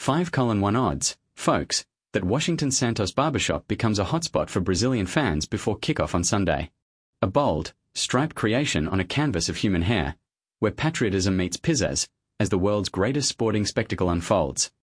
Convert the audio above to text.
5:1 odds, folks, that Washington Santos Barbershop becomes a hotspot for Brazilian fans before kickoff on Sunday. A bold, striped creation on a canvas of human hair, where patriotism meets pizzazz as the world's greatest sporting spectacle unfolds.